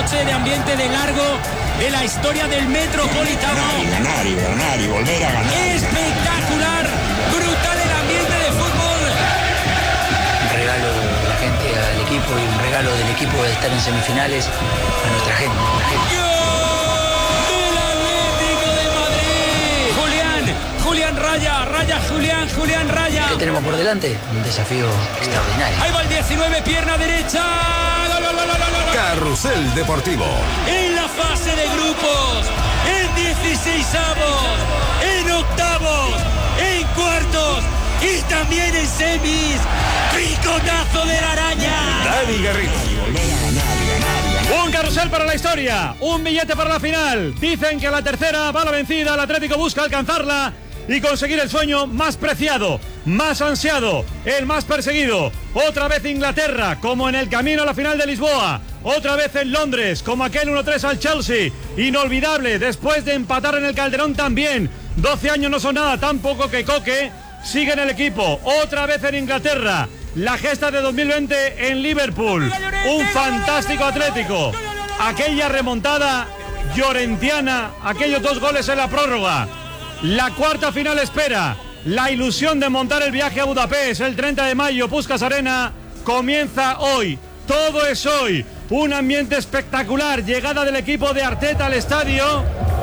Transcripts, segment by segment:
noche de ambiente de largo de la historia del Metropolitano. Ganar y volver a ganar. Espectacular, brutal el ambiente de fútbol. Un regalo de la gente al equipo y un regalo del equipo de estar en semifinales a nuestra gente. ¡Gol del Atlético de Madrid! Julián raya, Julián raya. ¿Qué tenemos por delante? Un desafío extraordinario. Ahí va el 19, pierna derecha. ¡Gol! Carrusel Deportivo. En la fase de grupos, en 16avos, en octavos, en cuartos y también en semis. ¡Picotazo de la araña! Dani Garrido. Un carrusel para la historia, un billete para la final. Dicen que la tercera va la vencida, el Atlético busca alcanzarla y conseguir el sueño más preciado, más ansiado, el más perseguido. Otra vez Inglaterra, como en el camino a la final de Lisboa. Otra vez en Londres, como aquel 1-3 al Chelsea. Inolvidable, después de empatar en el Calderón también. 12 años no son nada, tampoco que Coque sigue en el equipo. Otra vez en Inglaterra. La gesta de 2020 en Liverpool. Un fantástico Atlético. Aquella remontada llorentiana, aquellos 2 goles en la prórroga. La cuarta final espera. La ilusión de montar el viaje a Budapest el 30 de mayo, Puskás Arena, comienza hoy. Todo es hoy. Un ambiente espectacular. Llegada del equipo de Arteta al estadio.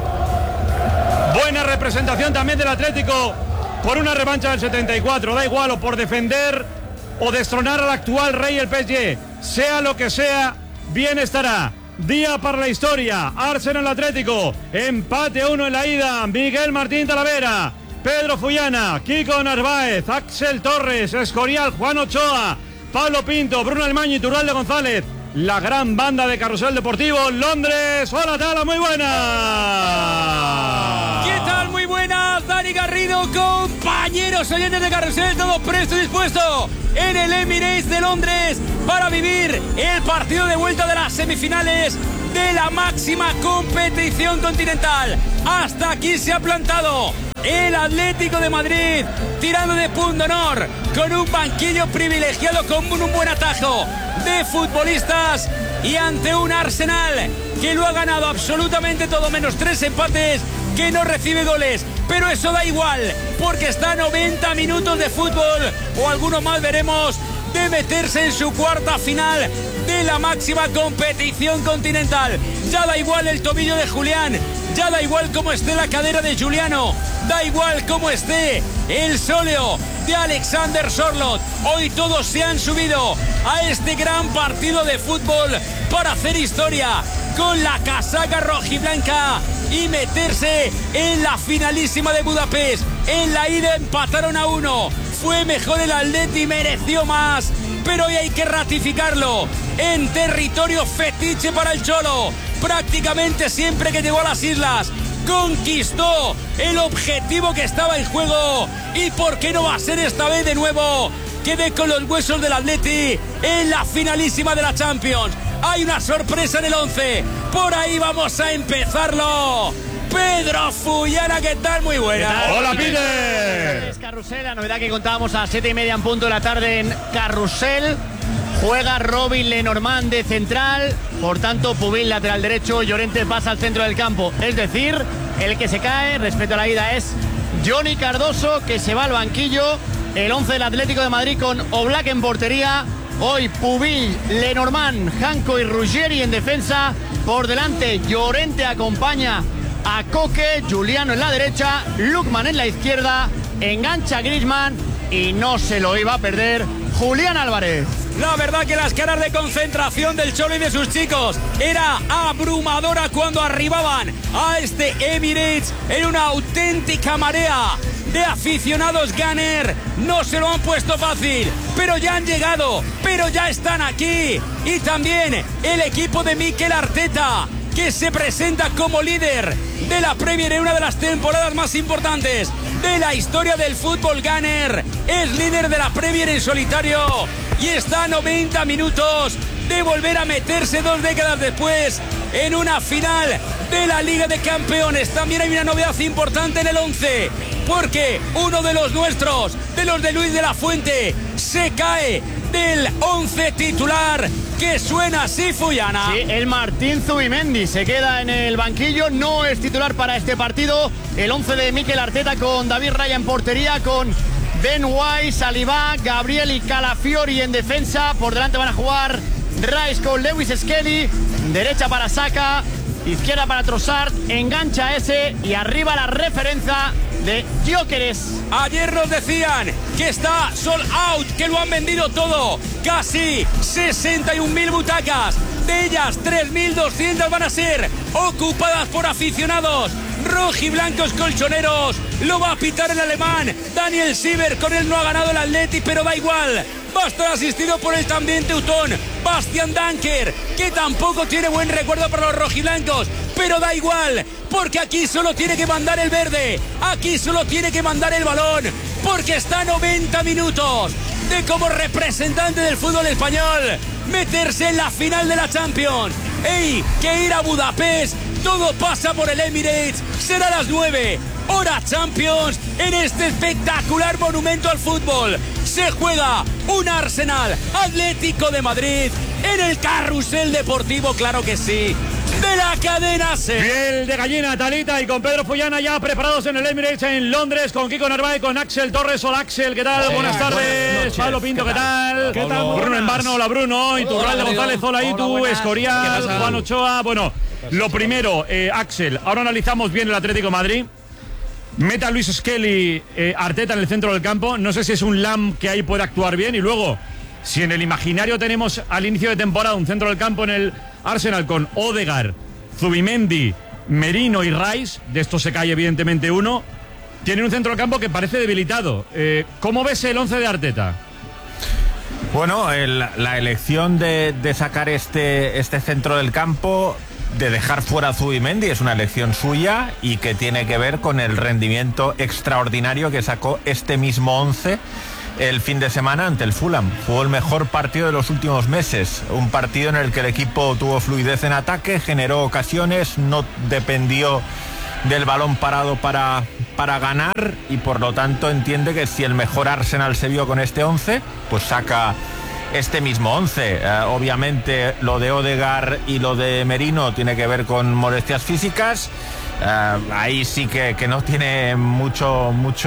Buena representación también del Atlético por una revancha del 74. Da igual, o por defender o destronar al actual rey el PSG. Sea lo que sea, bien estará. Día para la historia. Arsenal Atlético. Empate 1 en la ida. Miguel Martín Talavera, Pedro Fullana, Kiko Narváez, Axel Torres, Escorial, Juan Ochoa, Pablo Pinto, Bruno Almaño y Turralde González. La gran banda de Carrusel Deportivo, Londres. Hola, Tala, muy buenas. ¿Qué tal? Muy buenas, Dani Garrido, compañeros oyentes de Carrusel, todo presto y dispuesto en el Emirates de Londres para vivir el partido de vuelta de las semifinales de la máxima competición continental. Hasta aquí se ha plantado el Atlético de Madrid, tirando de punto honor, con un banquillo privilegiado, con un buen atajo de futbolistas y ante un Arsenal que lo ha ganado absolutamente todo, menos 3 empates, que no recibe goles. Pero eso da igual, porque está a 90 minutos de fútbol, o alguno más veremos, de meterse en su cuarta final de la máxima competición continental. Ya da igual el tobillo de Julián, ya da igual cómo esté la cadera de Giuliano, da igual cómo esté el sóleo de Alexander Sørloth. Hoy todos se han subido a este gran partido de fútbol para hacer historia con la casaca rojiblanca y meterse en la finalísima de Budapest. En la ida empataron a 1. Fue mejor el Atleti, mereció más, pero hoy hay que ratificarlo en territorio fetiche para el Cholo. Prácticamente siempre que llegó a las islas conquistó el objetivo que estaba en juego. ¿Y por qué no va a ser esta vez de nuevo? Quedé con los huesos del Atleti en la finalísima de la Champions. Hay una sorpresa en el 11. Por ahí vamos a empezarlo. Pedro Fullana, ¿qué tal? Muy buena. Hola, Peter. Es Carrusel, la novedad que contábamos a las 7:30 en punto de la tarde en Carrusel. Juega Robin Lenormand de central, por tanto Pubil lateral derecho, Llorente pasa al centro del campo. Es decir, el que se cae respecto a la ida es Johnny Cardoso, que se va al banquillo. El 11 del Atlético de Madrid con Oblak en portería. Hoy Pubil, Lenormand, Janko y Ruggeri en defensa. Por delante Llorente acompaña a Coque, Giuliano en la derecha, Lookman en la izquierda, engancha Griezmann y no se lo iba a perder Julián Álvarez. La verdad que las caras de concentración del Cholo y de sus chicos era abrumadora cuando arribaban a este Emirates en una auténtica marea de aficionados Gunner. No se lo han puesto fácil, pero ya han llegado, pero ya están aquí. Y también el equipo de Mikel Arteta, que se presenta como líder de la Premier en una de las temporadas más importantes de la historia del fútbol Gunner. Es líder de la Premier en solitario y está a 90 minutos de volver a meterse 2 décadas después en una final de la Liga de Campeones. También hay una novedad importante en el 11, porque uno de los nuestros, de los de Luis de la Fuente, se cae del 11 titular que suena así, Fuyana. Sí, el Martín Zubimendi se queda en el banquillo, no es titular para este partido. El 11 de Mikel Arteta con David Raya en portería, con Ben White, Saliba, Gabriel y Calafiori en defensa. Por delante van a jugar Rice con Lewis Skelly, derecha para Saka, izquierda para Trossard, engancha ese y arriba la referencia de Gyökeres. Ayer nos decían que está sold out, que lo han vendido todo. Casi 61.000 butacas. De ellas, 3.200 van a ser ocupadas por aficionados rojiblancos colchoneros. Lo va a pitar el alemán Daniel Sieber. Con él no ha ganado el Atleti, pero da igual. Va a estar asistido por el también teutón Bastian Danker, que tampoco tiene buen recuerdo para los rojiblancos, pero da igual, porque aquí solo tiene que mandar el verde, aquí solo tiene que mandar el balón, porque está a 90 minutos de, como representante del fútbol español, meterse en la final de la Champions. ¡Ey! Que ir a Budapest, todo pasa por el Emirates. Será a las 9, hora Champions, en este espectacular monumento al fútbol. Se juega un Arsenal Atlético de Madrid en el Carrusel Deportivo, claro que sí, de la cadena SER. Piel de gallina, Talita, y con Pedro Fuyana ya preparados en el Emirates en Londres, con Kiko Narváez, con Axel Torres. Hola Axel, ¿qué tal? Buenas tardes. Pablo Pinto, ¿qué tal? ¿Qué tal? Bruno Embarno, hola Bruno. Iturralde González, hola Itu. Escorial, Juan Ochoa. Bueno, lo primero, Axel, ahora analizamos bien el Atlético de Madrid. Meta a Luis Skelly, Arteta en el centro del campo. No sé si es un Lam que ahí puede actuar bien. Y luego, si en el imaginario tenemos al inicio de temporada un centro del campo en el Arsenal con Odegaard, Zubimendi, Merino y Rice, de esto se cae evidentemente uno, tiene un centro del campo que parece debilitado. ¿Cómo ves el 11 de Arteta? Bueno, la elección de sacar este centro del campo, de dejar fuera a Zubimendi, es una elección suya y que tiene que ver con el rendimiento extraordinario que sacó este mismo 11 el fin de semana ante el Fulham. Jugó el mejor partido de los últimos meses, un partido en el que el equipo tuvo fluidez en ataque, generó ocasiones, no dependió del balón parado para ganar, y por lo tanto entiende que si el mejor Arsenal se vio con este 11, pues saca este mismo 11. Obviamente lo de Odegaard y lo de Merino tiene que ver con molestias físicas. Ahí sí que no tiene mucha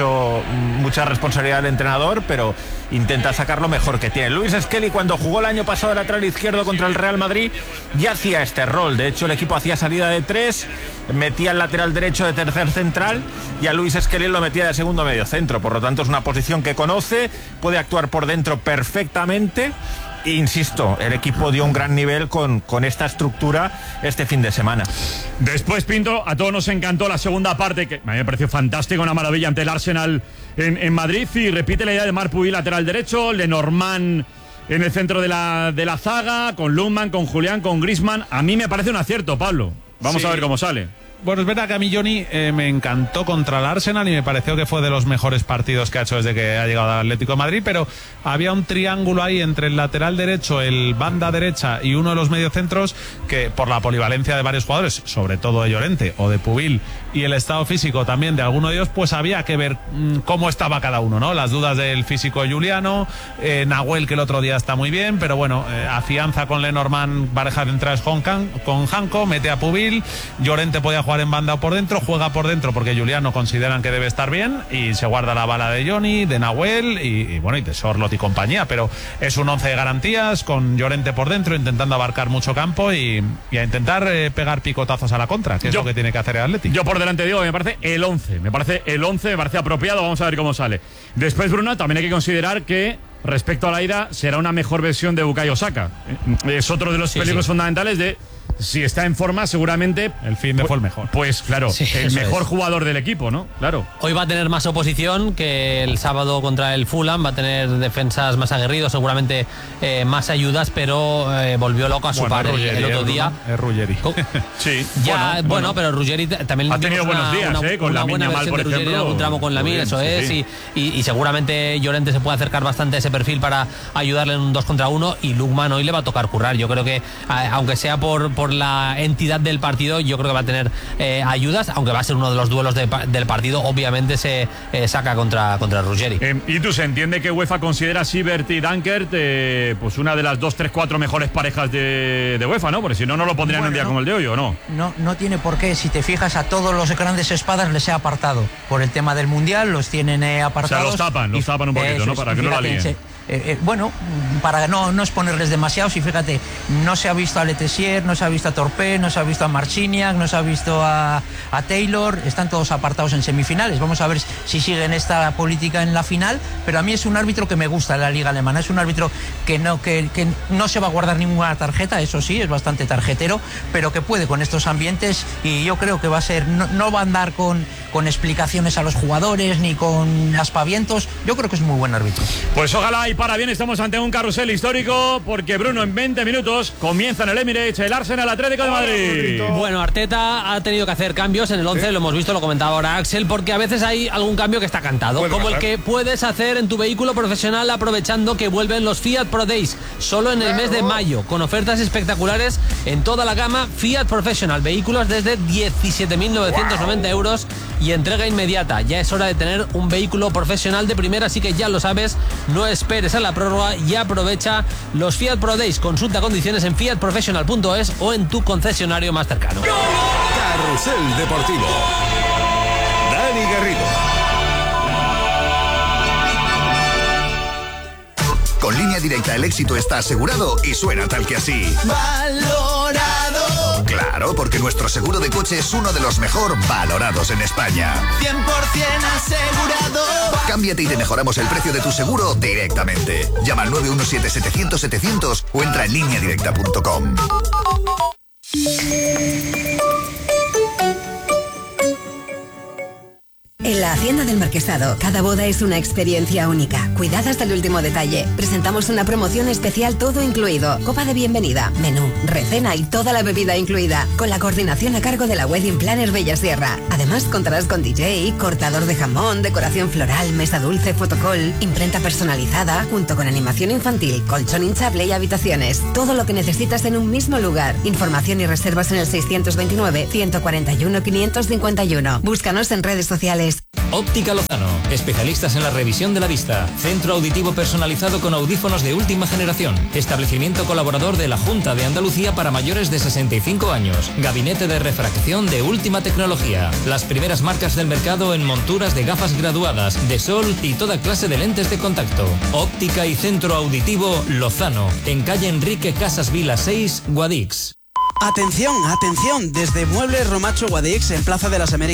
responsabilidad el entrenador, pero intenta sacar lo mejor que tiene. Luis Skelly, cuando jugó el año pasado de lateral izquierdo contra el Real Madrid, ya hacía este rol. De hecho, el equipo hacía salida de 3, metía el lateral derecho de tercer central y a Luis Skelly lo metía de segundo medio centro. Por lo tanto, es una posición que conoce, puede actuar por dentro perfectamente. Insisto, el equipo dio un gran nivel con esta estructura este fin de semana. Después, Pinto, a todos nos encantó la segunda parte, que a mí me pareció fantástica, una maravilla ante el Arsenal en Madrid, y repite la idea de Marc Puy lateral derecho, Lenormand en el centro de la zaga, con Lundman, con Julián, con Griezmann. A mí me parece un acierto, Pablo. Vamos a ver cómo sale. Bueno, es verdad que a mí Johnny me encantó contra el Arsenal y me pareció que fue de los mejores partidos que ha hecho desde que ha llegado al Atlético de Madrid, pero había un triángulo ahí entre el lateral derecho, el banda derecha y uno de los mediocentros que, por la polivalencia de varios jugadores, sobre todo de Llorente o de Pubil, y el estado físico también de alguno de ellos, pues había que ver cómo estaba cada uno, ¿no? Las dudas del físico Juliano, Nahuel, que el otro día está muy bien, pero bueno, afianza con Lenormand, pareja de entradas con Janko, mete a Pubil, Llorente podía jugar en banda o por dentro, juega por dentro porque Juliano consideran que debe estar bien y se guarda la bala de Johnny, de Nahuel y bueno, y de Sorloth y compañía, pero es un 11 de garantías con Llorente por dentro intentando abarcar mucho campo y a intentar pegar picotazos a la contra, que es lo que tiene que hacer el Atlético. Yo por delante digo, me parece el 11, me parece apropiado. Vamos a ver cómo sale. Después, Bruno, también hay que considerar que respecto a la ida será una mejor versión de Bukayo Saka. Es otro de los peligros fundamentales de, si está en forma, seguramente el fin de fue el mejor. Pues claro, el mejor jugador del equipo, ¿no? Claro. Hoy va a tener más oposición que el sábado contra el Fulham, va a tener defensas más aguerridos, seguramente más ayudas, pero volvió loco a su par el otro día. Es Ruggeri. Sí. Ya, bueno, pero Ruggeri también ha tenido buenos días, con la buena versión de Ruggeri en algún tramo con Lamine, eso es, y seguramente Llorente se puede acercar bastante a ese perfil para ayudarle en un 2 contra 1, y Lukman hoy le va a tocar currar. Yo creo que, aunque sea por la entidad del partido, yo creo que va a tener ayudas, aunque va a ser uno de los duelos del partido. Obviamente se saca contra Ruggeri. ¿Y tú se entiende que UEFA considera a Siebert y Dankert pues una de las 2, 3, 4 mejores parejas de UEFA, ¿no? Porque si no, no lo pondrían en un día como el de hoy, ¿o no? No tiene por qué. Si te fijas, a todos los grandes espadas les he apartado por el tema del Mundial, los tienen apartados. O sea, los tapan un poquito, ¿no? Para que no la líen. Bueno, para no exponerles demasiado, si fíjate, no se ha visto a Le Tessier, no se ha visto a Torpé, no se ha visto a Marciniak, no se ha visto a Taylor, están todos apartados en semifinales. Vamos a ver si siguen esta política en la final, pero a mí es un árbitro que me gusta en la liga alemana, es un árbitro que no se va a guardar ninguna tarjeta, eso sí, es bastante tarjetero, pero que puede con estos ambientes, y yo creo que va a ser, no va a andar con explicaciones a los jugadores ni con aspavientos. Yo creo que es muy buen árbitro. Pues ojalá y para bien. Estamos ante un carrusel histórico, porque Bruno, en 20 minutos comienza en el Emirates el Arsenal Atlético de Madrid. Bueno, Arteta ha tenido que hacer cambios en el 11, lo hemos visto, lo comentaba ahora Axel, porque a veces hay algún cambio que está cantado, como el que puedes hacer en tu vehículo profesional aprovechando que vuelven los Fiat Pro Days solo en el mes de mayo, con ofertas espectaculares en toda la gama Fiat Professional, vehículos desde 17.990 euros y entrega inmediata. Ya es hora de tener un vehículo profesional de primera, así que ya lo sabes, no esperes a la prórroga y aprovecha los Fiat Pro Days. Consulta condiciones en fiatprofessional.es o en tu concesionario más cercano. Carrusel Deportivo. Dani Garrido. Con Línea Directa el éxito está asegurado y suena tal que así. ¡Valorado! Claro, porque nuestro seguro de coche es uno de los mejor valorados en España. 100% asegurado. Cámbiate y te mejoramos el precio de tu seguro directamente. Llama al 917-700-700 o entra en lineadirecta.com. En la Hacienda del Marquesado, cada boda es una experiencia única, cuidada hasta el último detalle. Presentamos una promoción especial todo incluido, copa de bienvenida, menú, recena y toda la bebida incluida, con la coordinación a cargo de la Wedding Planner Bella Sierra. Además contarás con DJ, cortador de jamón, decoración floral, mesa dulce, fotocall, imprenta personalizada, junto con animación infantil, colchón hinchable y habitaciones. Todo lo que necesitas en un mismo lugar. Información y reservas en el 629-141-551. Búscanos en redes sociales. Óptica Lozano, especialistas en la revisión de la vista. Centro auditivo personalizado con audífonos de última generación. Establecimiento colaborador de la Junta de Andalucía para mayores de 65 años. Gabinete de refracción de última tecnología. Las primeras marcas del mercado en monturas de gafas graduadas, de sol y toda clase de lentes de contacto. Óptica y Centro Auditivo Lozano, en calle Enrique Casas Vila 6, Guadix. Atención, atención, desde Muebles Romacho Guadix en Plaza de las Américas